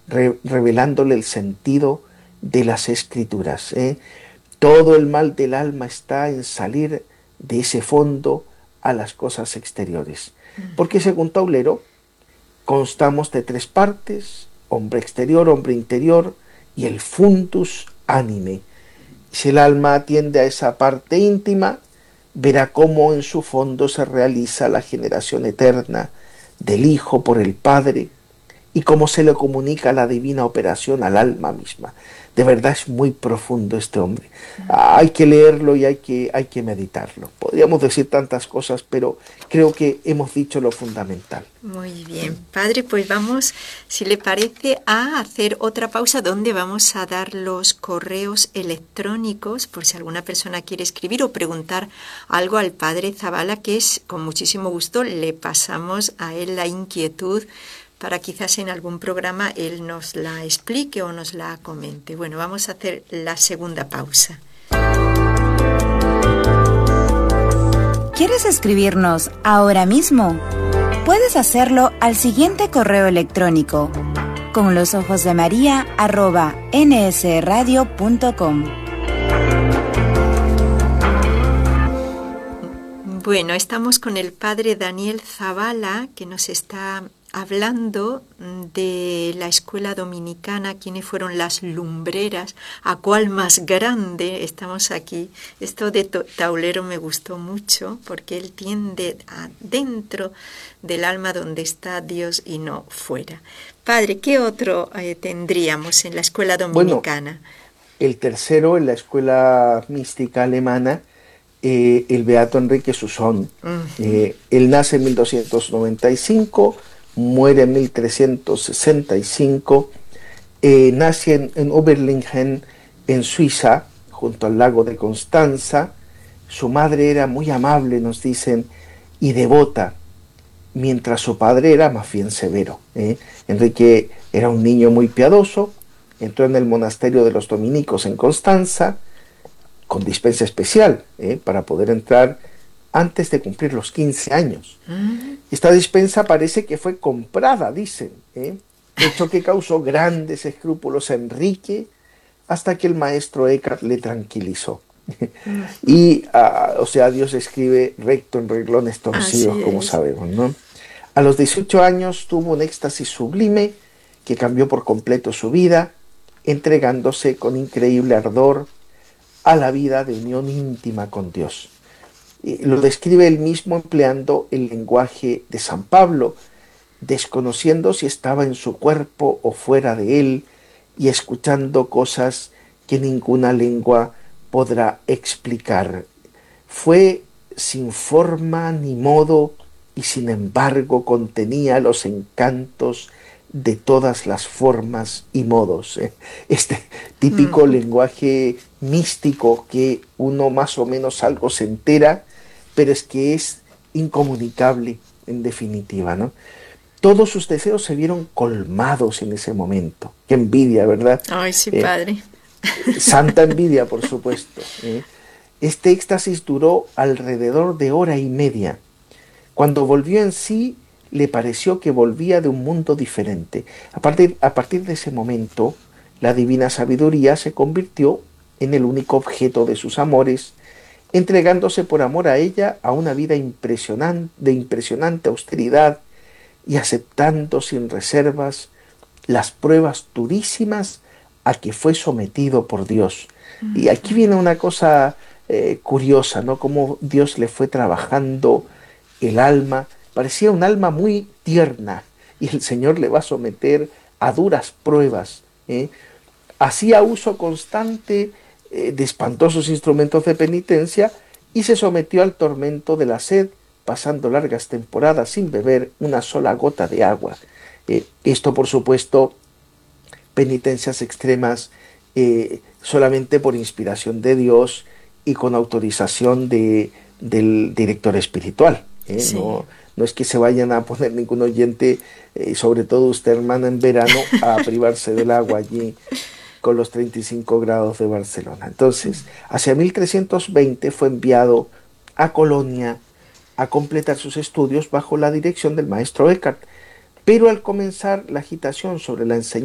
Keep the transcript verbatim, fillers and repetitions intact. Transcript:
re- revelándole el sentido de las escrituras. ¿eh? Todo el mal del alma está en salir de ese fondo a las cosas exteriores. Porque según Taulero, constamos de tres partes: hombre exterior, hombre interior y el fundus anime. Si el alma atiende a esa parte íntima, verá cómo en su fondo se realiza la generación eterna del Hijo por el Padre y cómo se le comunica la divina operación al alma misma. De verdad es muy profundo este hombre. Ah, hay que leerlo y hay que, hay que meditarlo. Podríamos decir tantas cosas, pero creo que hemos dicho lo fundamental. Muy bien, padre, pues vamos, si le parece, a hacer otra pausa donde vamos a dar los correos electrónicos por si alguna persona quiere escribir o preguntar algo al padre Zabala, que es con muchísimo gusto le pasamos a él la inquietud para quizás en algún programa él nos la explique o nos la comente. Bueno, vamos a hacer la segunda pausa. ¿Quieres escribirnos ahora mismo? Puedes hacerlo al siguiente correo electrónico: con los ojos de María arroba nsradio punto com. Bueno, estamos con el padre Daniel Zabala, que nos está hablando de la escuela dominicana, quiénes fueron las lumbreras, a cuál más grande. Estamos aquí. Esto de Taulero me gustó mucho porque él tiende a dentro del alma donde está Dios y no fuera. Padre, ¿qué otro eh, tendríamos en la escuela dominicana? Bueno, el tercero en la escuela mística alemana, eh, el beato Enrique Susón. Uh-huh. Eh, él nace en mil doscientos noventa y cinco, muere en mil trescientos sesenta y cinco, eh, nace en, en Oberlingen, en Suiza, junto al lago de Constanza. Su madre era muy amable, nos dicen, y devota, mientras su padre era más bien severo. ¿eh? Enrique era un niño muy piadoso, entró en el monasterio de los dominicos en Constanza, con dispensa especial, ¿eh? para poder entrar antes de cumplir los quince años. Uh-huh. Esta dispensa parece que fue comprada, dicen, ¿eh? hecho que causó grandes escrúpulos a Enrique, hasta que el maestro Eckhart le tranquilizó. Uh-huh. Y, uh, o sea, Dios escribe recto en renglones torcidos, como sabemos, ¿no? A los dieciocho años tuvo un éxtasis sublime que cambió por completo su vida, entregándose con increíble ardor a la vida de unión íntima con Dios. Lo describe él mismo empleando el lenguaje de San Pablo, desconociendo si estaba en su cuerpo o fuera de él y escuchando cosas que ninguna lengua podrá explicar. Fue sin forma ni modo y sin embargo contenía los encantos de todas las formas y modos. Este típico mm. lenguaje místico que uno más o menos algo se entera, pero es que es incomunicable en definitiva, ¿no? Todos sus deseos se vieron colmados en ese momento. Qué envidia, ¿verdad? Ay, sí, eh, padre. Santa envidia, por supuesto. ¿eh? Este éxtasis duró alrededor de hora y media. Cuando volvió en sí, le pareció que volvía de un mundo diferente. A partir, a partir de ese momento, la divina sabiduría se convirtió en el único objeto de sus amores, entregándose por amor a ella a una vida impresionante, de impresionante austeridad y aceptando sin reservas las pruebas durísimas a que fue sometido por Dios. Uh-huh. Y aquí viene una cosa eh, curiosa, ¿no? Cómo Dios le fue trabajando el alma. Parecía un alma muy tierna y el Señor le va a someter a duras pruebas. ¿eh? Hacía uso constante eh, de espantosos instrumentos de penitencia y se sometió al tormento de la sed, pasando largas temporadas sin beber una sola gota de agua. Eh, esto, por supuesto, penitencias extremas eh, solamente por inspiración de Dios y con autorización de, del director espiritual. ¿eh? Sí. No, no es que se vayan a poner ningún oyente, eh, sobre todo usted, hermana, en verano, a privarse del agua allí con los treinta y cinco grados de Barcelona. Entonces, hacia mil trescientos veinte fue enviado a Colonia a completar sus estudios bajo la dirección del maestro Eckhart, pero al comenzar la agitación sobre la enseñanza